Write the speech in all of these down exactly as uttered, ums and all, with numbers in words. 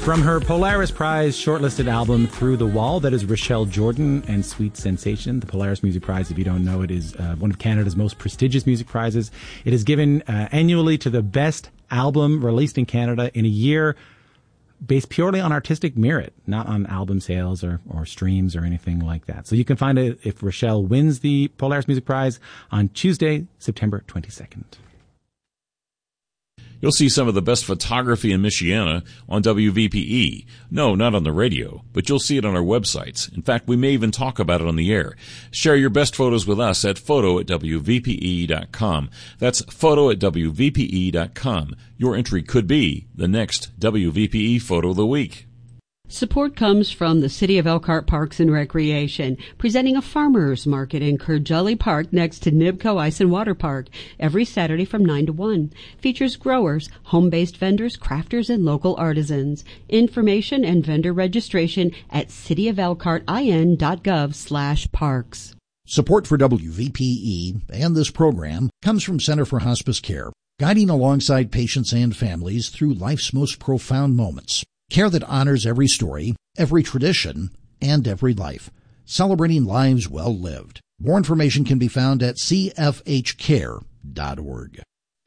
From her Polaris Prize shortlisted album Through the Wall, that is Rochelle Jordan and Sweet Sensation. The Polaris Music Prize, if you don't know it, is uh, one of Canada's most prestigious music prizes. It is given uh, annually to the best album released in Canada in a year based purely on artistic merit, not on album sales or, or streams or anything like that. So you can find it if Rochelle wins the Polaris Music Prize on Tuesday, September twenty-second. You'll see some of the best photography in Michiana on W V P E. No, not on the radio, but you'll see it on our websites. In fact, we may even talk about it on the air. Share your best photos with us at photo at W V P E dot com. That's photo at W V P E dot com. Your entry could be the next W V P E Photo of the Week. Support comes from the City of Elkhart Parks and Recreation, presenting a farmers market in Kurjully Park next to Nibco Ice and Water Park every Saturday from nine to one. Features growers, home-based vendors, crafters, and local artisans. Information and vendor registration at city of elkhart I N dot gov slash parks. Support for W V P E and this program comes from Center for Hospice Care, guiding alongside patients and families through life's most profound moments. Care that honors every story, every tradition, and every life. Celebrating lives well lived. More information can be found at c f h care dot org.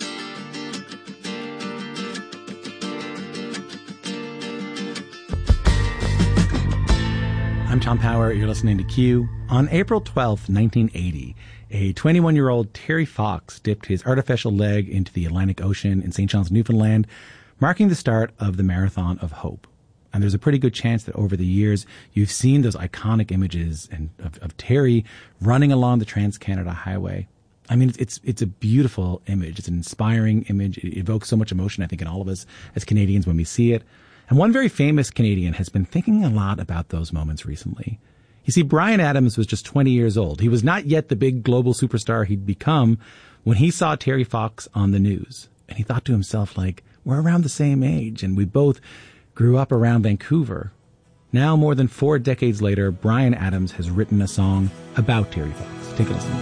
I'm Tom Power. You're listening to Q. On April twelfth, nineteen eighty, a twenty-one-year-old Terry Fox dipped his artificial leg into the Atlantic Ocean in Saint John's, Newfoundland, marking the start of the Marathon of Hope. And there's a pretty good chance that over the years, you've seen those iconic images and of, of Terry running along the Trans-Canada Highway. I mean, it's, it's it's a beautiful image. It's an inspiring image. It evokes so much emotion, I think, in all of us as Canadians when we see it. And one very famous Canadian has been thinking a lot about those moments recently. You see, Bryan Adams was just twenty years old. He was not yet the big global superstar he'd become when he saw Terry Fox on the news. And he thought to himself, like, we're around the same age, and we both grew up around Vancouver. Now, more than four decades later, Bryan Adams has written a song about Terry Fox. Take a listen.